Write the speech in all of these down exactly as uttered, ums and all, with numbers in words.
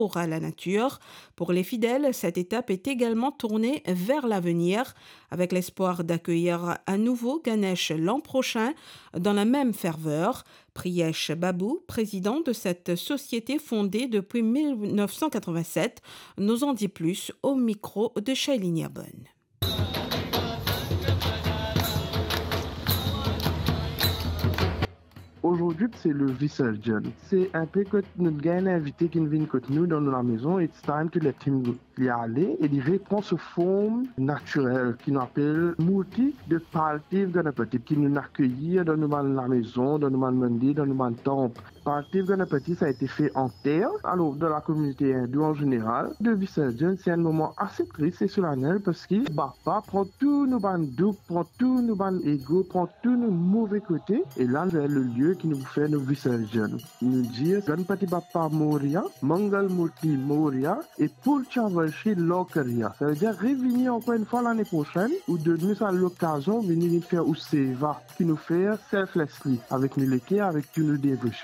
à la nature. Pour les fidèles, cette étape est également tournée vers l'avenir, avec l'espoir d'accueillir à nouveau Ganesh l'an prochain dans la même ferveur. Priyesh Babu, président de cette société fondée depuis mille neuf cent quatre-vingt-sept, nous en dit plus au micro de Shailini Abon. Aujourd'hui, c'est le Visurgin. C'est un peu que notre gars invité qui vient côté nous dans la maison. It's time to let him y aller et il répond sous forme naturelle qui nous appelle Murti de Partiv Ganapati qui nous accueillit dans la maison, dans le mandi, dans le temple. Partiv Ganapati, ça a été fait en terre. Alors, dans la communauté hindoue en général, le Visurgin, c'est un moment assez triste et solennel parce que Bapa prend tous nos bandous, prend tous nos bandes égaux, prend tous nos mauvais côtés et là, c'est le lieu qui nous fait nos Visurgin. Il nous dit Ganpati Bappa Moria, Mangal Murti Moria et Pulchavarshi Lokaria. Ça veut dire revenir encore une fois l'année prochaine ou de nous à l'occasion de venir faire ou Seva qui nous fait selflessly avec nous les avec tous nos dévotions.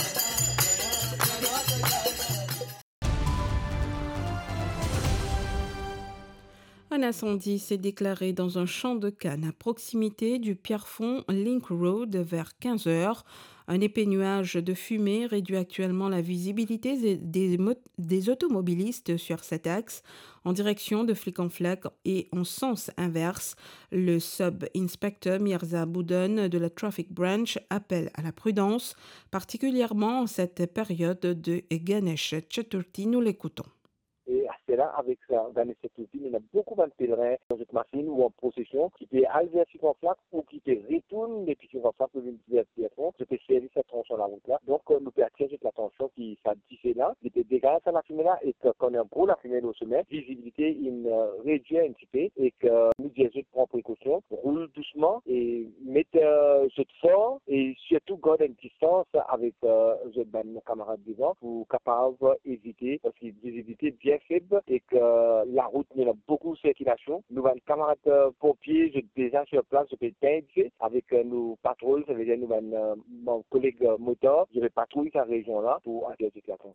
Un incendie s'est déclaré dans un champ de canne à proximité du Pierrefonds Link Road vers quinze heures. Un épais nuage de fumée réduit actuellement la visibilité des, des, des automobilistes sur cet axe en direction de Flic-en-Flac et en sens inverse. Le sub-inspecteur Mirza Boudon de la Traffic Branch appelle à la prudence, particulièrement en cette période de Ganesh Chaturthi. Nous l'écoutons. Et c'est là, avec ça, dans les sécurités, il y a beaucoup de pèlerins dans cette machine ou en procession qui peut aller vers Flic-en-Flac ou qui peut retourner depuis Flic-en-Flac pour venir vers Pierrefonds. Je peux servir cette tronçon là route là. Donc, nous pouvons attirer l'attention qui s'additionne là, qui peut dégager la fumée là et qu'on a un gros la fumée au sommet, visibilité, il réduit un petit peu et que nous disons prendre précaution, roule doucement et mettre euh, ce fort et surtout garder une distance avec euh, nos camarades devant pour capable éviter parce que visibilité bien faible et que la route il y a beaucoup de circulation. Nous avons des camarades pompiers déjà sur place, je peux t'indiquer avec nos patrouilles, ça veut dire nous avons mon collègue moteur, je vais patrouiller cette région-là pour attirer l'attention.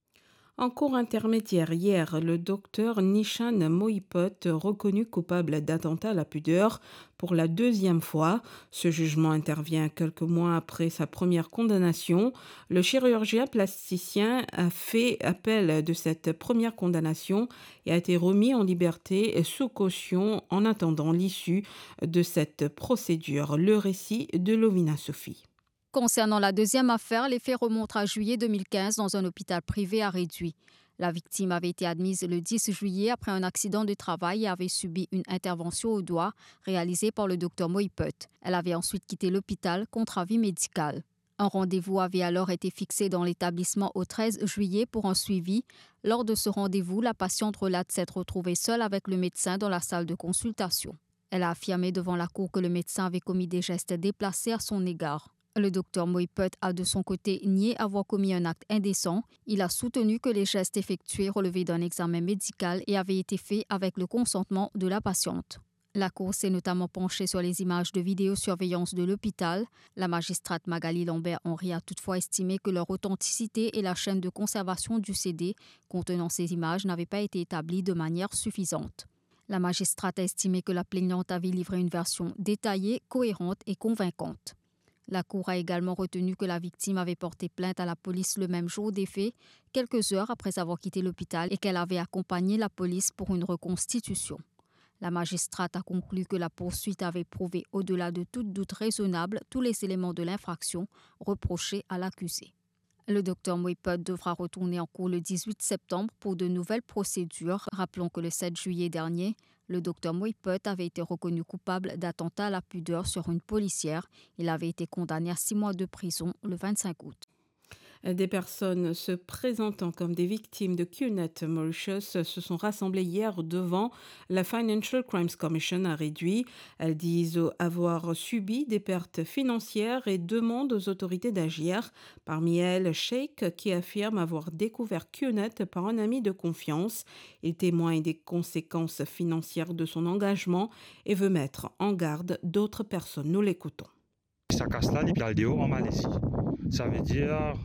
En cours intermédiaire hier, le docteur Nishan Mohipot, reconnu coupable d'attentat à la pudeur pour la deuxième fois. Ce jugement intervient quelques mois après sa première condamnation. Le chirurgien plasticien a fait appel de cette première condamnation et a été remis en liberté sous caution en attendant l'issue de cette procédure. Le récit de Lovina Sophie. Concernant la deuxième affaire, les faits remontent à juillet deux mille quinze dans un hôpital privé à Réduit. La victime avait été admise le dix juillet après un accident de travail et avait subi une intervention au doigt réalisée par le docteur Mohipot. Elle avait ensuite quitté l'hôpital contre avis médical. Un rendez-vous avait alors été fixé dans l'établissement au treize juillet pour un suivi. Lors de ce rendez-vous, la patiente relate s'être retrouvée seule avec le médecin dans la salle de consultation. Elle a affirmé devant la cour que le médecin avait commis des gestes déplacés à son égard. Le docteur Mohipot a de son côté nié avoir commis un acte indécent. Il a soutenu que les gestes effectués relevaient d'un examen médical et avaient été faits avec le consentement de la patiente. La Cour s'est notamment penchée sur les images de vidéosurveillance de l'hôpital. La magistrate Magali Lambert-Henry a toutefois estimé que leur authenticité et la chaîne de conservation du C D contenant ces images n'avaient pas été établies de manière suffisante. La magistrate a estimé que la plaignante avait livré une version détaillée, cohérente et convaincante. La Cour a également retenu que la victime avait porté plainte à la police le même jour des faits, quelques heures après avoir quitté l'hôpital et qu'elle avait accompagné la police pour une reconstitution. La magistrate a conclu que la poursuite avait prouvé au-delà de tout doute raisonnable tous les éléments de l'infraction reprochés à l'accusé. Le docteur Mohipot devra retourner en cours le dix-huit septembre pour de nouvelles procédures. Rappelons que le sept juillet dernier, le docteur Mohipot avait été reconnu coupable d'attentat à la pudeur sur une policière. Il avait été condamné à six mois de prison le vingt-cinq août. Des personnes se présentant comme des victimes de Q-Net Mauritius se sont rassemblées hier devant la Financial Crimes Commission à Réduit. Elles disent avoir subi des pertes financières et demandent aux autorités d'agir. Parmi elles, Sheikh, qui affirme avoir découvert Q-Net par un ami de confiance. Il témoigne des conséquences financières de son engagement et veut mettre en garde d'autres personnes. Nous l'écoutons. Ça casse là, les en Malaisie. Ça veut dire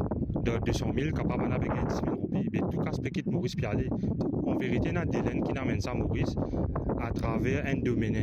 de deux cent mille capable avec dix mille roupies. Mais tout cas, ce qui Maurice Pialé, en vérité, il y a des laines qui n'amènent ça à Maurice à travers un domaine.